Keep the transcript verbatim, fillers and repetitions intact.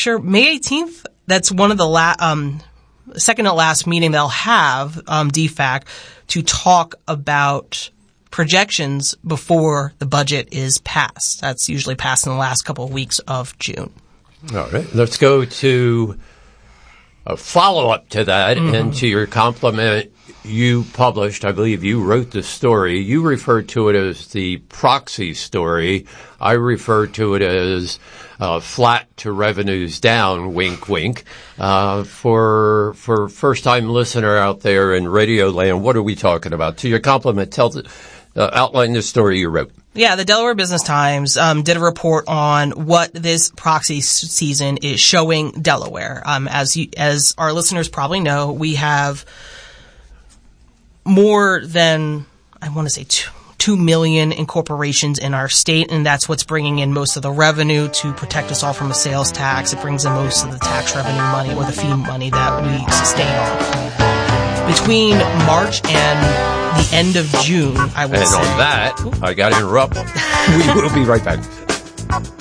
picture. May eighteenth, that's one of the la- um, second to last meeting they'll have, um, D FAC, to talk about projections before the budget is passed. That's usually passed in the last couple of weeks of June. All right. Let's go to a follow-up to that mm-hmm. and to your compliment. You published, I believe you wrote the story. You referred to it as the proxy story. I refer to it as uh, flat to revenues down, wink, wink. Uh, for for first-time listener out there in Radio Land, what are we talking about? To your compliment, tell the, uh, outline the story you wrote. Yeah, the Delaware Business Times um, did a report on what this proxy s- season is showing Delaware. Um, as you, as our listeners probably know, we have more than, I want to say, two, two million incorporations in our state, and that's what's bringing in most of the revenue to protect us all from a sales tax. It brings in most of the tax revenue money or the fee money that we sustain off. Between March and the end of June, I would and say. And on that, I got to interrupt. We will be right back.